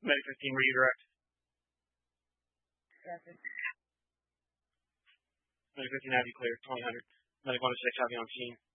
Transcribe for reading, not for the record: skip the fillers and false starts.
Medic 15, were you direct? Yes, sir. Medic 15, have you cleared? 2000. Medic 106, have you on scene?